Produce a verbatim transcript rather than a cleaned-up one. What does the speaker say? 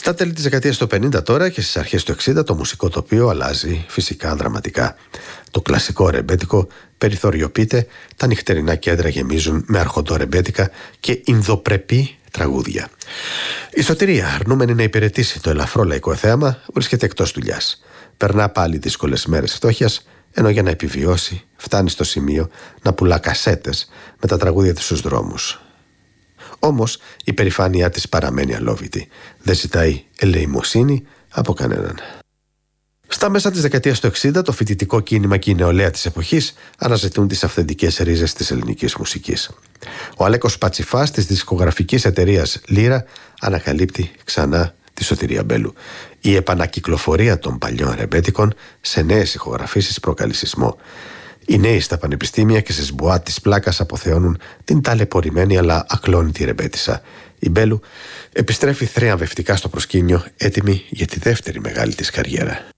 Στα τέλη της δεκαετίας του πενήντα τώρα και στις αρχές του εξήντα το μουσικό τοπίο αλλάζει φυσικά δραματικά. Το κλασικό ρεμπέτικο περιθωριοποιείται, τα νυχτερινά κέντρα γεμίζουν με αρχοντό ρεμπέτικα και ινδοπρεπή τραγούδια. Η Σωτηρία, αρνούμενη να υπηρετήσει το ελαφρό λαϊκό θέαμα, βρίσκεται εκτός δουλειάς. Περνά πάλι δύσκολες μέρες φτώχειας, ενώ για να επιβιώσει φτάνει στο σημείο να πουλά κασέτες με τα τραγούδια της στους δρόμους. Όμως η περηφάνειά της παραμένει αλόβητη. Δεν ζητάει ελεημοσύνη από κανέναν. Στα μέσα της δεκαετίας του εξήντα το φοιτητικό κίνημα και η νεολαία της εποχής αναζητούν τις αυθεντικές ρίζες της ελληνικής μουσικής. Ο Αλέκος Πατσιφάς της δισκογραφικής εταιρείας Λύρα ανακαλύπτει ξανά τη Σωτηρία Μπέλου. Η επανακυκλοφορία των παλιών ρεμπέτικων σε νέες ηχογραφήσεις προκαλεί σεισμό. Οι νέοι στα πανεπιστήμια και στις μπουάτ της πλάκας αποθεώνουν την ταλαιπωρημένη αλλά ακλόνητη ρεμπέτισσα. Η Μπέλου επιστρέφει θριαμβευτικά στο προσκήνιο, έτοιμη για τη δεύτερη μεγάλη της καριέρα.